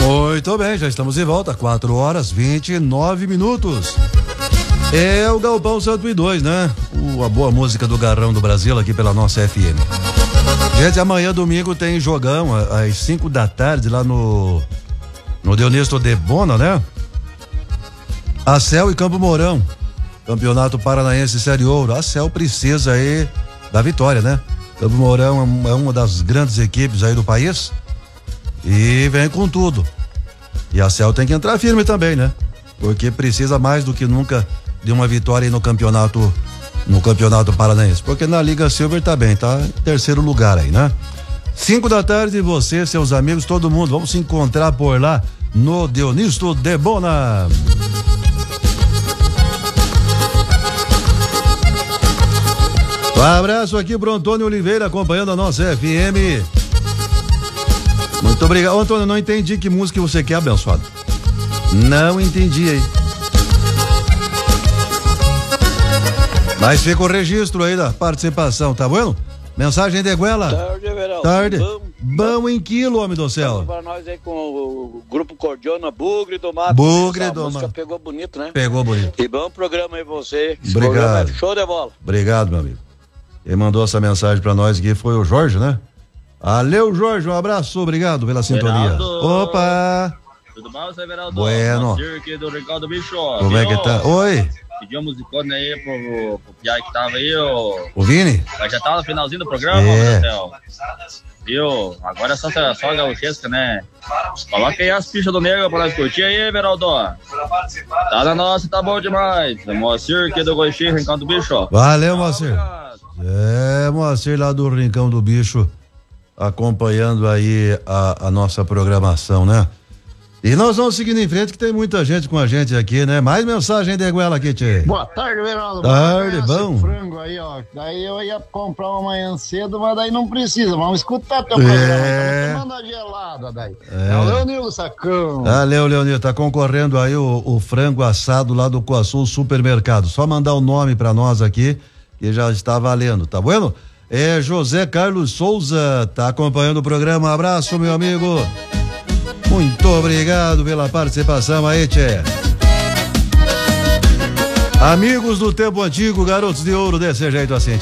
Muito bem, já estamos de volta, 4h29. É o Galpão 102, né? A boa música do Garrão do Brasil aqui pela nossa FM. Gente, amanhã domingo tem jogão às 5 da tarde lá no Deonisto Debona, né? Acel e Campo Mourão, Campeonato Paranaense Série Ouro. A Acel precisa aí da vitória, né? Campo Mourão é uma das grandes equipes aí do país e vem com tudo. E a Acel tem que entrar firme também, né? Porque precisa mais do que nunca de uma vitória aí no campeonato paranaense. Porque na Liga Silver tá bem, tá em terceiro lugar aí, né? 5 da tarde, você, seus amigos, todo mundo, vamos se encontrar por lá no Deonisto Debona. Um abraço aqui pro Antônio Oliveira acompanhando a nossa FM. Muito obrigado. Antônio, não entendi que música você quer, abençoado. Não entendi aí. Mas fica o registro aí da participação, tá bom? Mensagem de Guela. Tarde, Everaldo. Tarde. Bom em quilo, homem do céu. Para nós aí com o grupo Cordiona, Bugre do Mato. Bugre do Mato. A música pegou bonito, né? Pegou bonito. E bom programa aí você. Obrigado. É show de bola. Obrigado, meu amigo. Quem mandou essa mensagem pra nós aqui foi o Jorge, né? Valeu, Jorge, um abraço, obrigado pela sintonia. Everaldo. Opa! Tudo bom, seu Everaldo? Bueno. Aqui do Ricardo Bicho. Como é que tá? Oi! Pediu musicone aí pro Piai que tava aí, O Vini? já tava no finalzinho do programa, Marcel. Viu? Agora é só a gauchesca, né? Coloca aí as fichas do Negro pra nós curtir aí, Everaldo. Tá na nossa, tá bom demais. Moacir aqui do Goixinho, Rincão do Bicho. Valeu, Moacir. Moacir lá do Rincão do Bicho, acompanhando aí a nossa programação, né? E nós vamos seguindo em frente, que tem muita gente com a gente aqui, né? Mais mensagem de Guela aqui, tchê. Boa tarde, Everaldo. Tarde, bom. Frango aí, ó. Daí eu ia comprar uma manhã cedo, mas daí não precisa. Vamos escutar teu programa. Manda gelada daí. É o Leonildo Sacão. Valeu, Leonildo. Tá concorrendo aí o frango assado lá do Coaçul Supermercado. Só mandar o nome pra nós aqui, que já está valendo, tá bueno? É José Carlos Souza, tá acompanhando o programa. Abraço, meu amigo. Muito obrigado pela participação aí, tchê. Amigos do tempo antigo, garotos de ouro, desse jeito assim.